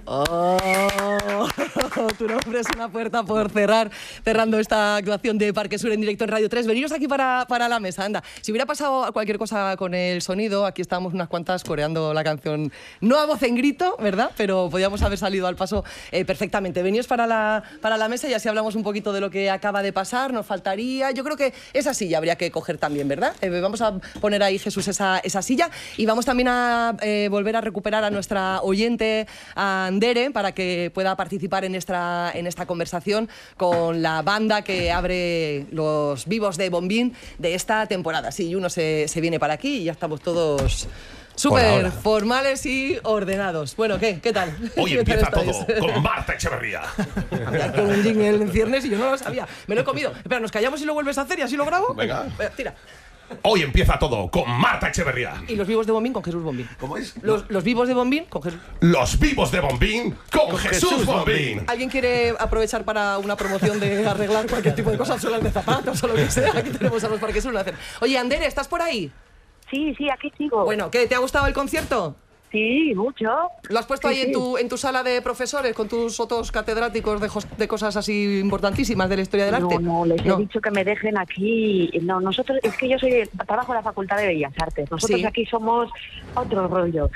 Oh, tu nombre es una puerta por cerrar, cerrando esta actuación de Parque Sur en directo en Radio 3. Veniros aquí para la mesa, anda. Si hubiera pasado cualquier cosa con el sonido, aquí estábamos unas cuantas coreando la canción, no a voz en grito, ¿verdad? Pero podíamos haber salido al paso perfectamente. Veníos para la mesa y así hablamos un poquito de lo que acaba de pasar. Nos faltaría, yo creo que esa silla habría que coger también, ¿verdad? Vamos a poner ahí, Jesús, esa silla, y vamos también a volver a recuperar a nuestra oyente, a Andere, para que pueda participar en esta conversación con la banda que abre los Vivos de Bombín de esta temporada. Sí, y uno se viene para aquí y ya estamos todos súper formales y ordenados. Bueno, ¿qué tal? Hoy empieza todo con Marta Echeverría. Con un jingle en ciernes y yo no lo sabía. Me lo he comido. Espera, ¿nos callamos y lo vuelves a hacer y así lo grabo? Venga. Tira. Hoy empieza todo con Marta Echeverría. Y los Vivos de Bombín con Jesús Bombín. ¿Cómo es? Los Vivos de Bombín con Jesús. Los Vivos de Bombín con Jesús Bombín. ¿Alguien quiere aprovechar para una promoción de arreglar cualquier tipo de cosas, suelas de zapatos o lo que sea? Aquí tenemos a los Parques Sur. Oye, Andere, ¿estás por ahí? Sí, aquí sigo. Bueno, ¿qué? ¿Te ha gustado el concierto? Sí, mucho. ¿Lo has puesto ahí en tu sala de profesores con tus otros catedráticos de cosas así importantísimas de la historia del arte? No, les he dicho que me dejen aquí. No, nosotros, es que yo trabajo en la Facultad de Bellas Artes. Nosotros aquí somos otro rollo.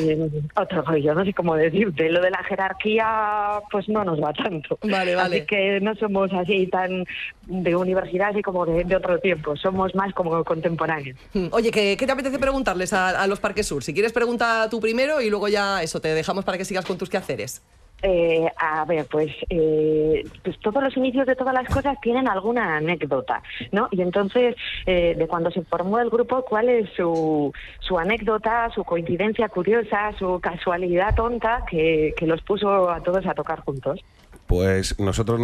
No sé cómo decirte. Lo de la jerarquía, pues no nos va tanto. Vale. Así que no somos así tan de universidad, así como de otro tiempo. Somos más como contemporáneos. Oye, ¿qué te apetece preguntarles a los Parques Sur? Si quieres, pregunta tú primero y luego ya eso, te dejamos para que sigas con tus quehaceres. A ver, pues todos los inicios de todas las cosas tienen alguna anécdota, ¿no? Y entonces, de cuando se formó el grupo, ¿cuál es su anécdota, su coincidencia curiosa, su casualidad tonta que los puso a todos a tocar juntos? Pues nosotros